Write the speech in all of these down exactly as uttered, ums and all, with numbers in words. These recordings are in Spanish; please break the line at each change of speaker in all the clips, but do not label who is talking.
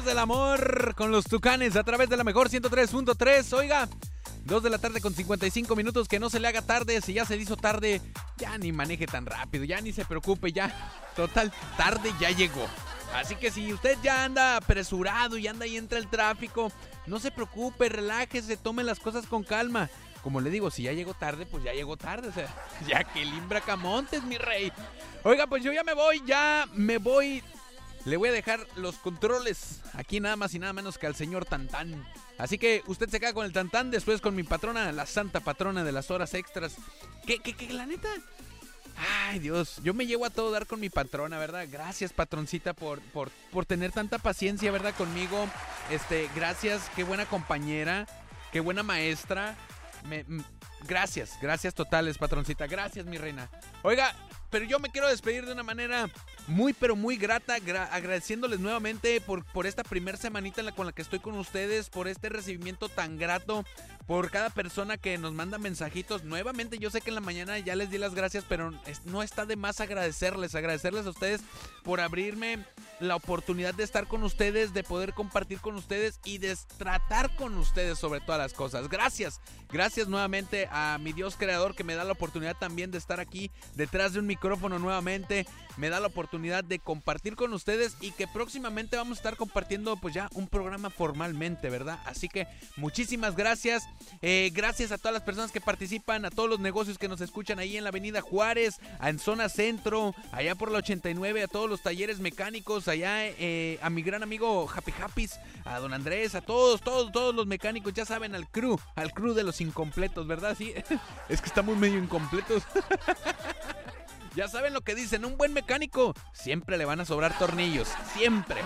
Hagamos el amor con los Tucanes a través de la mejor ciento tres punto tres. Oiga, dos de la tarde con cincuenta y cinco minutos, que no se le haga tarde. Si ya se le hizo tarde, ya ni maneje tan rápido, ya ni se preocupe, ya. Total, tarde ya llegó. Así que si usted ya anda apresurado y anda ahí entre el tráfico, no se preocupe, relájese, tome las cosas con calma. Como le digo, si ya llegó tarde, pues ya llegó tarde. O sea, ya que Bracamontes, mi rey. Oiga, pues yo ya me voy, ya me voy. Le voy a dejar los controles aquí nada más y nada menos que al señor Tantán. Así que usted se queda con el Tantán, después con mi patrona, la santa patrona de las horas extras. ¿Qué, qué, qué, la neta? Ay, Dios, yo me llevo a todo dar con mi patrona, ¿verdad? Gracias, patroncita, por, por, por tener tanta paciencia, ¿verdad? Conmigo. Este, gracias, qué buena compañera, qué buena maestra. Me, m- gracias, gracias totales, patroncita. Gracias, mi reina. Oiga, pero yo me quiero despedir de una manera muy, pero muy grata, gra- agradeciéndoles nuevamente por, por esta primer semanita en la, con la que estoy con ustedes, por este recibimiento tan grato, por cada persona que nos manda mensajitos. Nuevamente, yo sé que en la mañana ya les di las gracias, pero es, no está de más agradecerles, agradecerles a ustedes por abrirme la oportunidad de estar con ustedes, de poder compartir con ustedes y de tratar con ustedes sobre todas las cosas. Gracias, gracias nuevamente a mi Dios creador, que me da la oportunidad también de estar aquí detrás de un micrófono nuevamente, me da la oportunidad de compartir con ustedes y que próximamente vamos a estar compartiendo pues ya un programa formalmente, ¿verdad? Así que muchísimas gracias, eh, gracias a todas las personas que participan, a todos los negocios que nos escuchan ahí en la avenida Juárez, en zona centro, allá por la ochenta y nueve, a todos los talleres mecánicos, allá eh, a mi gran amigo Happy Happys, a don Andrés, a todos, todos, todos los mecánicos, ya saben, al crew, al crew de los incompletos, ¿verdad? Sí, es que estamos medio incompletos. Ya saben lo que dicen, un buen mecánico siempre le van a sobrar tornillos, siempre.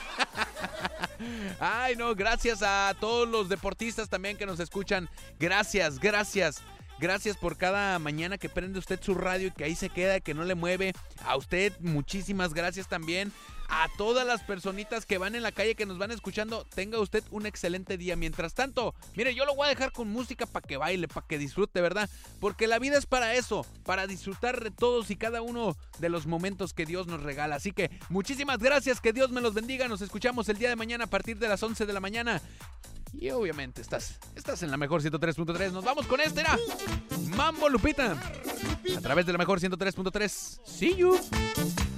Ay, no, gracias a todos los deportistas también que nos escuchan. Gracias, gracias. Gracias por cada mañana que prende usted su radio y que ahí se queda, que no le mueve. A usted, muchísimas gracias también. A todas las personitas que van en la calle, que nos van escuchando, tenga usted un excelente día. Mientras tanto, mire, yo lo voy a dejar con música para que baile, para que disfrute, ¿verdad? Porque la vida es para eso, para disfrutar de todos y cada uno de los momentos que Dios nos regala. Así que muchísimas gracias, que Dios me los bendiga. Nos escuchamos el día de mañana a partir de las once de la mañana. Y obviamente estás, estás en la mejor ciento tres punto tres. Nos vamos con este, era Mambo Lupita, a través de la mejor ciento tres punto tres. See you.